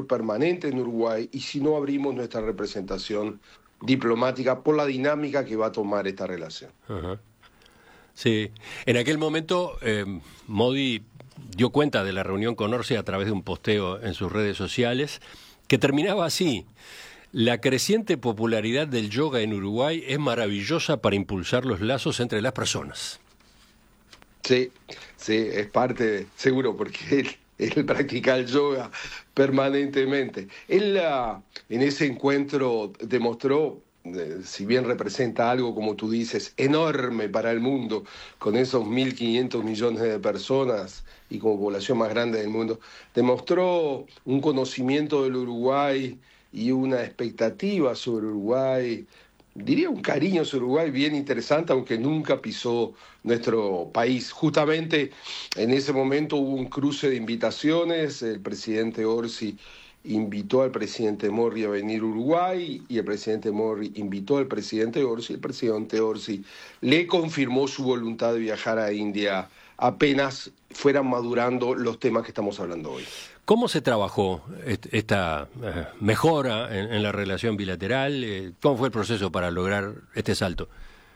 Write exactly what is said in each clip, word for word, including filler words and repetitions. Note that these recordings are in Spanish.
embajador permanente en Uruguay y si no abrimos nuestra representación diplomática por la dinámica que va a tomar esta relación. Ajá. Sí, en aquel momento eh, Modi dio cuenta de la reunión con Orsi a través de un posteo en sus redes sociales que terminaba así: la creciente popularidad del yoga en Uruguay es maravillosa para impulsar los lazos entre las personas. Sí, sí, es parte, seguro, porque él, él practica el yoga permanentemente. Él uh, en ese encuentro demostró, eh, si bien representa algo, como tú dices, enorme para el mundo, con esos mil quinientos millones de personas y como población más grande del mundo, demostró un conocimiento del Uruguay y una expectativa sobre Uruguay, diría un cariño sobre Uruguay bien interesante, aunque nunca pisó nuestro país. Justamente en ese momento hubo un cruce de invitaciones, el presidente Orsi invitó al presidente Morri a venir a Uruguay y el presidente Morri invitó al presidente Orsi, el presidente Orsi le confirmó su voluntad de viajar a India apenas fueran madurando los temas que estamos hablando hoy. ¿Cómo se trabajó esta eh, mejora en, en la relación bilateral? Eh, ¿Cómo fue el proceso para lograr este salto?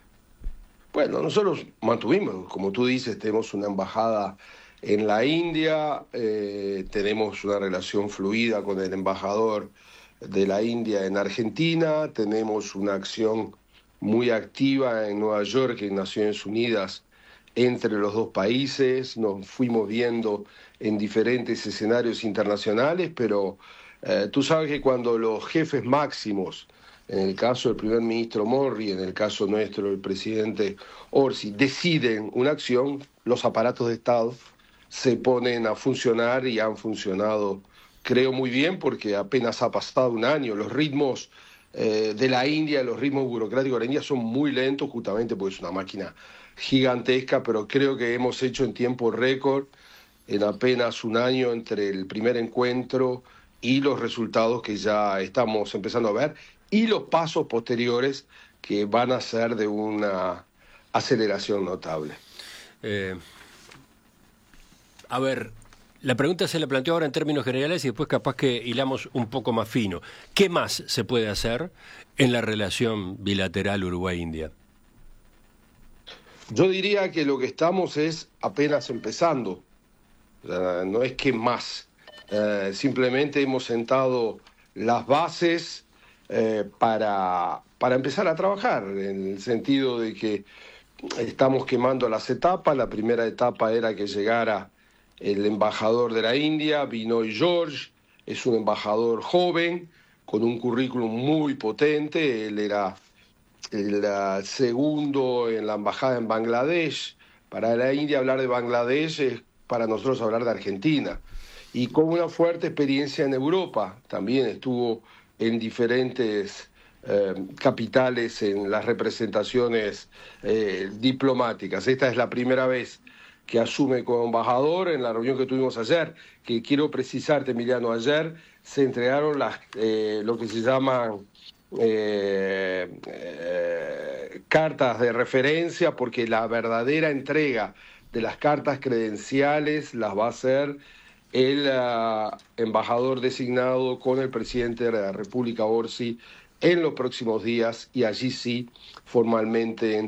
Bueno, nosotros mantuvimos, como tú dices, tenemos una embajada en la India, eh, tenemos una relación fluida con el embajador de la India en Argentina, tenemos una acción muy activa en Nueva York, en Naciones Unidas, entre los dos países. Nos fuimos viendo en diferentes escenarios internacionales, pero eh, tú sabes que cuando los jefes máximos, en el caso del primer ministro Morri, en el caso nuestro el presidente Orsi, deciden una acción, los aparatos de Estado se ponen a funcionar y han funcionado, creo, muy bien, porque apenas ha pasado un año. Los ritmos eh, de la India, los ritmos burocráticos de la India son muy lentos, justamente porque es una máquina gigantesca, pero creo que hemos hecho en tiempo récord, en apenas un año, entre el primer encuentro y los resultados que ya estamos empezando a ver, y los pasos posteriores que van a ser de una aceleración notable. Eh, a ver, la pregunta se la planteo ahora en términos generales y después capaz que hilamos un poco más fino. ¿Qué más se puede hacer en la relación bilateral Uruguay-India? Yo diría que lo que estamos es apenas empezando. Uh, no es que más. Uh, simplemente hemos sentado las bases eh, para, para empezar a trabajar, en el sentido de que estamos quemando las etapas. La primera etapa era que llegara el embajador de la India, Binoy George. Es un embajador joven, con un currículum muy potente. Él era el uh, segundo en la embajada en Bangladesh. Para la India hablar de Bangladesh es para nosotros hablar de Argentina. Y con una fuerte experiencia en Europa. También estuvo en diferentes eh, capitales en las representaciones eh, diplomáticas. Esta es la primera vez que asume como embajador. En la reunión que tuvimos ayer, que quiero precisarte, Emiliano, ayer se entregaron las, eh, lo que se llaman eh, eh, cartas de referencia, porque la verdadera entrega de las cartas credenciales las va a hacer el uh, embajador designado con el presidente de la República, Orsi, en los próximos días, y allí sí formalmente